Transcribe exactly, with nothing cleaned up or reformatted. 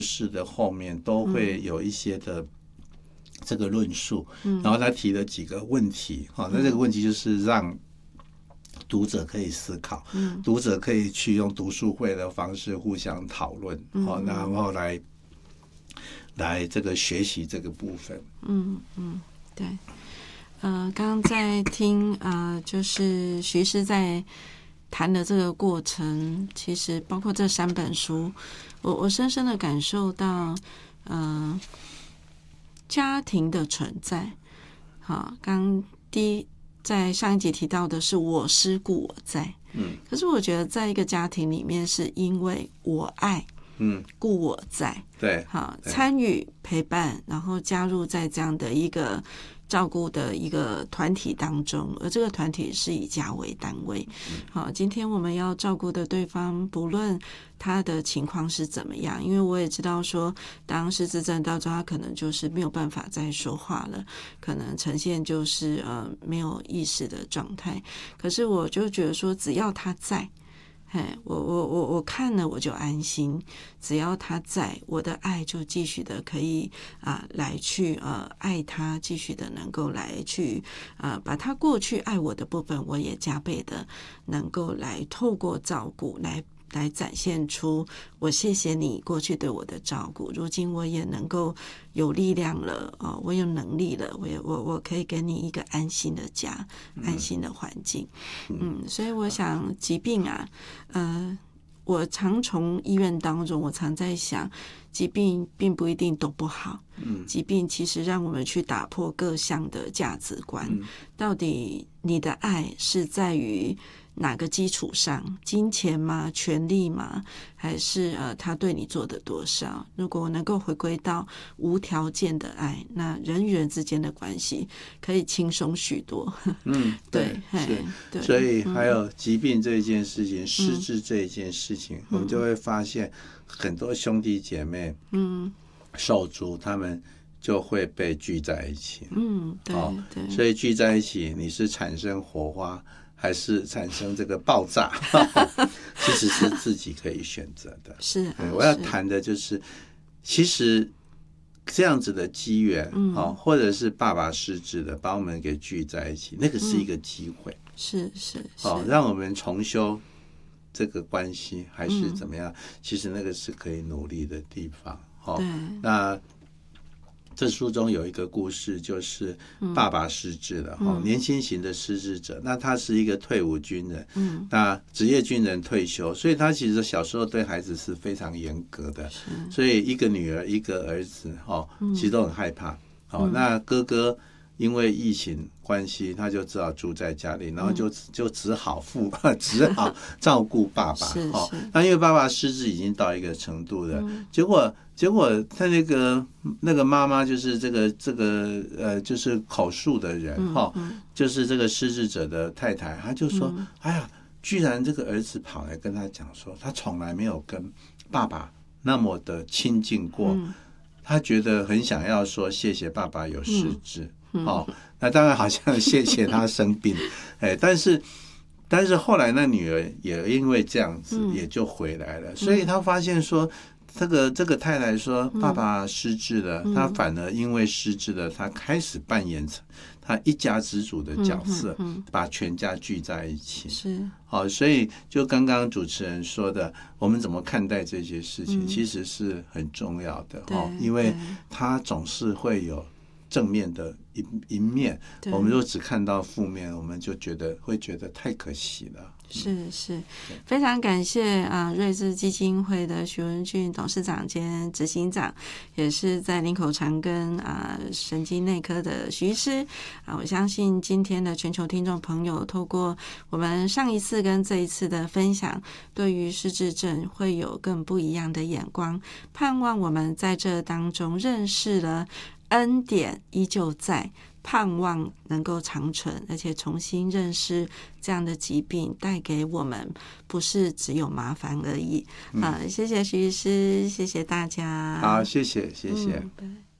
事的后面都会有一些的这个论述，嗯、然后他提了几个问题，哈、哦，那这个问题就是让读者可以思考，嗯、读者可以去用读书会的方式互相讨论，好、嗯，然后来来这个学习这个部分。 嗯嗯，对。呃，刚刚在听呃，就是徐师在谈的这个过程，其实包括这三本书，我我深深的感受到，呃，家庭的存在。好，刚第一。在上一集提到的是我思故我在，嗯，可是我觉得在一个家庭里面，是因为我爱，嗯，故我在， 对， 好，参与陪伴，然后加入在这样的一个照顾的一个团体当中，而这个团体是以家为单位。好，今天我们要照顾的对方，不论他的情况是怎么样，因为我也知道说，当失智症到最后，他可能就是没有办法再说话了，可能呈现就是呃没有意识的状态。可是我就觉得说，只要他在。哎，我我我我看了我就安心，只要他在，我的爱就继续的可以啊、呃、来去呃爱他，继续的能够来去呃把他过去爱我的部分，我也加倍的能够来透过照顾来。来展现出我谢谢你过去对我的照顾，如今我也能够有力量了，哦，我有能力了，我也我我可以给你一个安心的家，安心的环境。嗯，所以我想疾病啊，呃，我常从医院当中，我常在想，疾病并不一定都不好，嗯，疾病其实让我们去打破各项的价值观，嗯，到底你的爱是在于哪个基础上？金钱吗？权力吗？还是呃，他对你做的多少？如果能够回归到无条件的爱，那人与人之间的关系可以轻松许多。 嗯，对， 对， 是， 对， 所以还有疾病这一件事情，嗯、失智这一件事情，嗯、我们就会发现很多兄弟姐妹，嗯，手足他们就会被聚在一起。 嗯，对， 哦， 对， 所以聚在一起，你是产生火花。还是产生这个爆炸，其实是自己可以选择的。 是、啊， 我要谈的就是，其实这样子的机缘，嗯、哦，或者是爸爸失智的，把我们给聚在一起，那个是一个机会。 嗯、是是是， 哦，让我们重修这个关系，还是怎么样？嗯、其实那个是可以努力的地方。哦， 对， 那。这书中有一个故事，就是爸爸失智了，嗯、年轻型的失智者。那他是一个退伍军人，嗯、那职业军人退休，所以他其实小时候对孩子是非常严格的，所以一个女儿一个儿子，哦，其实都很害怕。哦，嗯、那哥哥因为疫情关系，他就只好住在家里，然后就就只好负只好照顾爸爸。哦，那因为爸爸失智已经到一个程度了，嗯、结果。结果他那个那个妈妈就是这个这个呃就是口述的人哈、嗯嗯，就是这个失智者的太太，她就说：“嗯、哎呀，居然这个儿子跑来跟他讲说，他从来没有跟爸爸那么的亲近过，嗯、他觉得很想要说谢谢爸爸有失智。嗯”哦，那当然好像谢谢他生病，哎，但是但是后来那女儿也因为这样子也就回来了，嗯、所以他发现说。这个这个太太说，爸爸失智了，嗯、他反而因为失智了，他开始扮演他一家之主的角色，嗯嗯、把全家聚在一起。 是， 好，所以就刚刚主持人说的，我们怎么看待这些事情，嗯、其实是很重要的哦，因为他总是会有正面的一一面，我们如果只看到负面，我们就觉得会觉得太可惜了。 是是，非常感谢啊，瑞智基金会的徐文俊董事长兼执行长，也是在林口长庚啊神经内科的徐医师啊。我相信今天的全球听众朋友，透过我们上一次跟这一次的分享，对于失智症会有更不一样的眼光。盼望我们在这当中认识了恩典依旧在。盼望能够长存，而且重新认识这样的疾病带给我们不是只有麻烦而已。嗯、啊，谢谢徐医师，谢谢大家。 好，谢谢，谢谢。 嗯